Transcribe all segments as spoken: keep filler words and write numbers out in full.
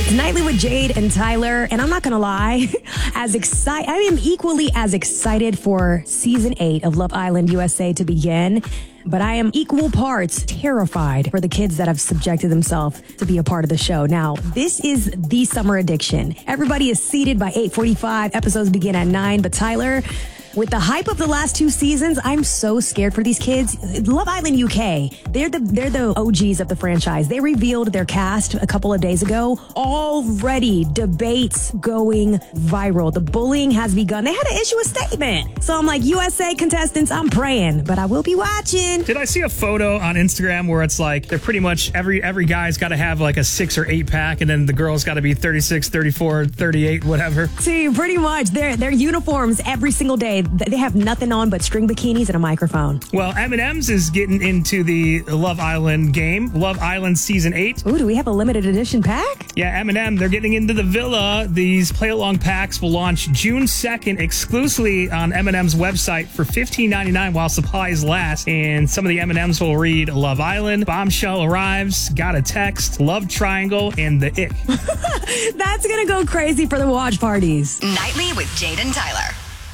It's Nightly with Jade and Tyler, and I'm not gonna lie, as excited, I am equally as excited for season eight of Love Island U S A to begin, but I am equal parts terrified for the kids that have subjected themselves to be a part of the show. Now, this is the summer addiction. Everybody is seated by eight forty-five. Episodes begin at nine, but Tyler, with the hype of the last two seasons, I'm so scared for these kids. Love Island U K, they're the they're the O Gs of the franchise. They revealed their cast a couple of days ago. Already debates going viral. The bullying has begun. They had to issue a statement. So I'm like, U S A contestants, I'm praying, but I will be watching. Did I see a photo on Instagram where it's like they're pretty much every every guy's got to have like a six or eight pack, and then the girl's got to be thirty-six, thirty-four, thirty-eight, whatever? See, pretty much. Their their uniforms every single day. They have nothing on but string bikinis and a microphone. Well, M and M's is getting into the Love Island game. Love Island Season eight. Ooh, do we have a limited edition pack? Yeah, M and M, they're getting into the villa. These play-along packs will launch June second exclusively on M and M's website for fifteen ninety-nine while supplies last. And some of the M and M's will read Love Island, Bombshell Arrives, Got a Text, Love Triangle, and The Ick. That's going to go crazy for the watch parties. Nightly with Jade and Tyler.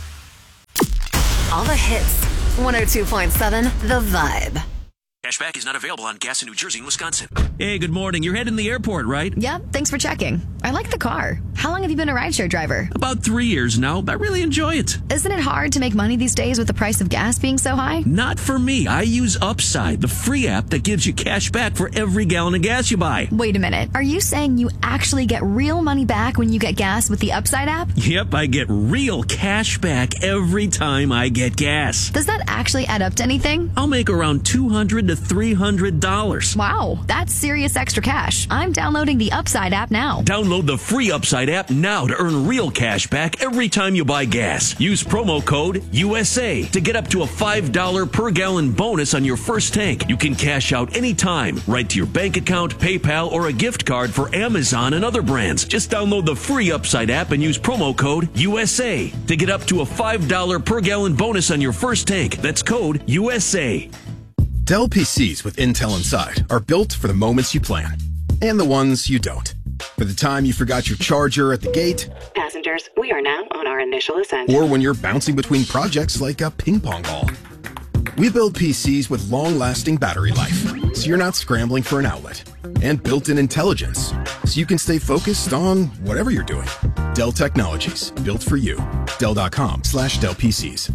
All the hits. one oh two point seven The Vibe. Cashback is not available on gas in New Jersey and Wisconsin. Hey, good morning. You're heading to the airport, right? Yep, thanks for checking. I like the car. How long have you been a rideshare driver? About three years now. I really enjoy it. Isn't it hard to make money these days with the price of gas being so high? Not for me. I use Upside, the free app that gives you cash back for every gallon of gas you buy. Wait a minute. Are you saying you actually get real money back when you get gas with the Upside app? Yep, I get real cash back every time I get gas. Does that actually add up to anything? I'll make around two hundred to three hundred dollars. Wow, that's serious extra cash. I'm downloading the Upside app now. Download the free Upside app now to earn real cash back every time you buy gas. Use promo code U S A to get up to a five dollars per gallon bonus on your first tank. You can cash out anytime, right to your bank account, PayPal, or a gift card for Amazon and other brands. Just download the free Upside app and use promo code U S A to get up to a five dollars per gallon bonus on your first tank. That's code U S A. Dell P Cs with Intel inside are built for the moments you plan and the ones you don't. For the time you forgot your charger at the gate. Passengers, we are now on our initial ascent. Or when you're bouncing between projects like a ping pong ball. We build P Cs with long-lasting battery life, so you're not scrambling for an outlet. And built-in intelligence, so you can stay focused on whatever you're doing. Dell Technologies, built for you. Dell.com slash Dell PCs.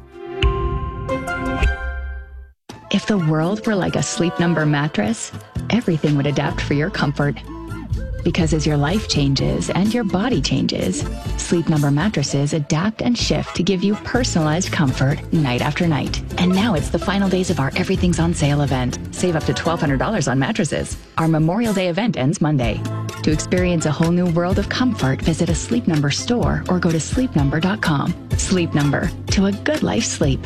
If the world were like a Sleep Number mattress, everything would adapt for your comfort. Because as your life changes and your body changes, Sleep Number mattresses adapt and shift to give you personalized comfort night after night. And now it's the final days of our Everything's on Sale event. Save up to twelve hundred dollars on mattresses. Our Memorial Day event ends Monday. To experience a whole new world of comfort, visit a Sleep Number store or go to sleep number dot com. Sleep Number, to a good life sleep.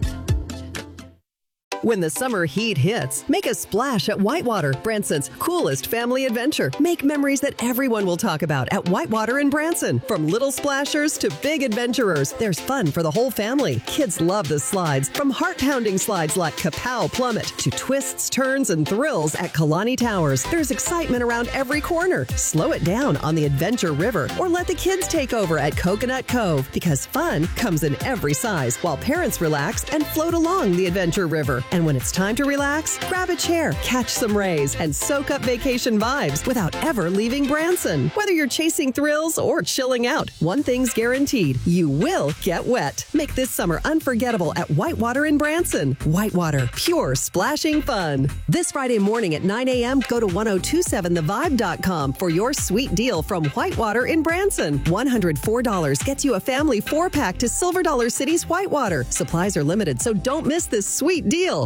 When the summer heat hits, make a splash at Whitewater, Branson's coolest family adventure. Make memories that everyone will talk about at Whitewater in Branson. From little splashers to big adventurers, there's fun for the whole family. Kids love the slides, from heart-pounding slides like Kapow Plummet to twists, turns, and thrills at Kalani Towers. There's excitement around every corner. Slow it down on the Adventure River or let the kids take over at Coconut Cove, because fun comes in every size while parents relax and float along the Adventure River. And when it's time to relax, grab a chair, catch some rays, and soak up vacation vibes without ever leaving Branson. Whether you're chasing thrills or chilling out, one thing's guaranteed: you will get wet. Make this summer unforgettable at Whitewater in Branson. Whitewater, pure splashing fun. This Friday morning at nine a.m., go to ten twenty-seven the vibe dot com for your sweet deal from Whitewater in Branson. one hundred four dollars gets you a family four-pack to Silver Dollar City's Whitewater. Supplies are limited, so don't miss this sweet deal.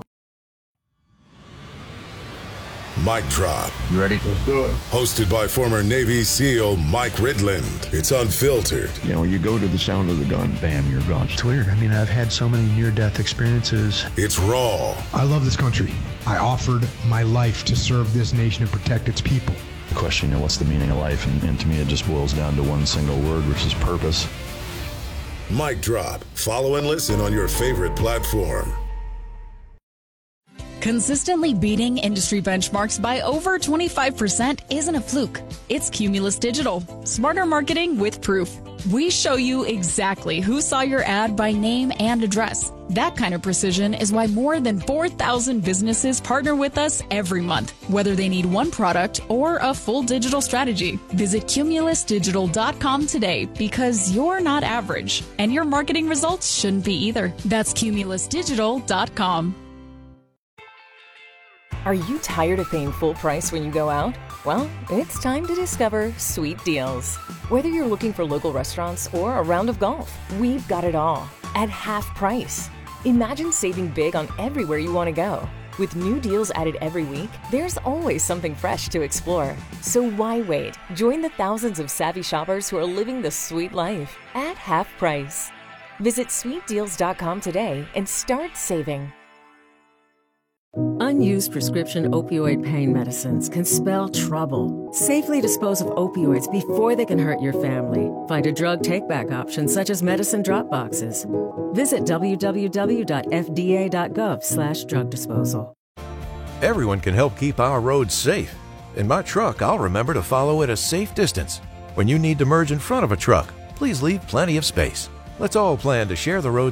Mic Drop. You ready? Let's do it. Hosted by former Navy SEAL Mike Ridland. It's unfiltered. You know, you go to the sound of the gun, bam, you're gone. It's weird. I mean, I've had so many near-death experiences. It's raw. I love this country. I offered my life to serve this nation and protect its people. The question, you know, what's the meaning of life? And, and to me, it just boils down to one single word, which is purpose. Mic Drop. Follow and listen on your favorite platform. Consistently beating industry benchmarks by over twenty-five percent isn't a fluke. It's Cumulus Digital. Smarter marketing with proof. We show you exactly who saw your ad by name and address. That kind of precision is why more than four thousand businesses partner with us every month, whether they need one product or a full digital strategy. Visit cumulus digital dot com today because you're not average, and your marketing results shouldn't be either. That's cumulus digital dot com. Are you tired of paying full price when you go out? Well, it's time to discover Sweet Deals. Whether you're looking for local restaurants or a round of golf, we've got it all at half price. Imagine saving big on everywhere you want to go. With new deals added every week, there's always something fresh to explore. So why wait? Join the thousands of savvy shoppers who are living the sweet life at half price. Visit sweet deals dot com today and start saving. Unused prescription opioid pain medicines can spell trouble. Safely dispose of opioids before they can hurt your family. Find a drug take-back option such as medicine drop boxes. Visit w w w dot f d a dot gov slash drug disposal. Everyone can help keep our roads safe. In my truck, I'll remember to follow at a safe distance. When you need to merge in front of a truck, please leave plenty of space. Let's all plan to share the road